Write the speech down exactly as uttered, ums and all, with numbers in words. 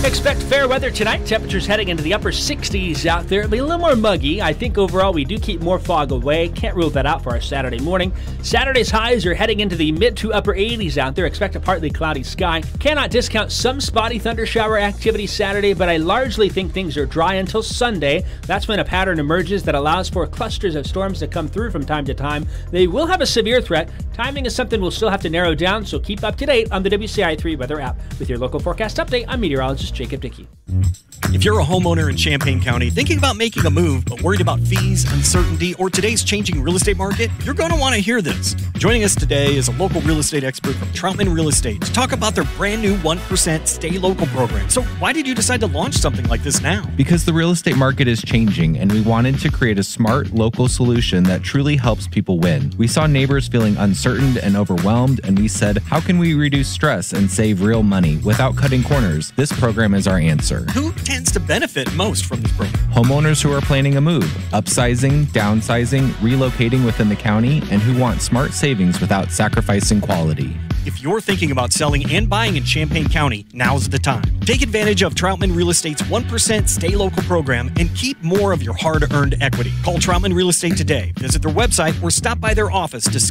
Expect fair weather tonight. Temperatures heading into the upper sixties out there. It'll be a little more muggy. I think overall we do keep more fog away. Can't rule that out for our Saturday morning. Saturday's highs are heading into the mid to upper eighties out there. Expect a partly cloudy sky. Cannot discount some spotty thunder shower activity Saturday, but I largely think things are dry until Sunday. That's when a pattern emerges that allows for clusters of storms to come through from time to time. They will have a severe threat. Timing is something we'll still have to narrow down, so keep up to date on the W C I three weather app. With your local forecast update, I'm meteorologist Jacob Dickey. If you're a homeowner in Champaign County thinking about making a move but worried about fees, uncertainty, or today's changing real estate market, you're going to want to hear this. Joining us today is a local real estate expert from Troutman Real Estate to talk about their brand new one percent Stay Local program. So why did you decide to launch something like this now? Because the real estate market is changing and we wanted to create a smart local solution that truly helps people win. We saw neighbors feeling uncertain and overwhelmed, and we said, how can we reduce stress and save real money without cutting corners? This program is our answer. Who tends to benefit most from this program? Homeowners who are planning a move, upsizing, downsizing, relocating within the county, and who want smart savings without sacrificing quality. If you're thinking about selling and buying in Champaign County, now's the time. Take advantage of Troutman Real Estate's one percent Stay Local program and keep more of your hard-earned equity. Call Troutman Real Estate today. Visit their website or stop by their office to